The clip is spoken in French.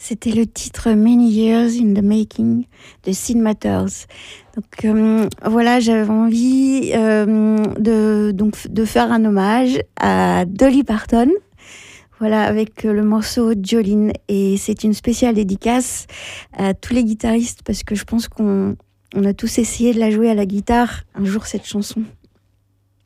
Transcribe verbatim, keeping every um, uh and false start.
C'était le titre Many Years in the Making de Sid Matters. Donc euh, voilà, j'avais envie euh, de, donc, de faire un hommage à Dolly Parton. Voilà, avec le morceau Jolene. Et c'est une spéciale dédicace à tous les guitaristes parce que je pense qu'on on a tous essayé de la jouer à la guitare un jour, cette chanson.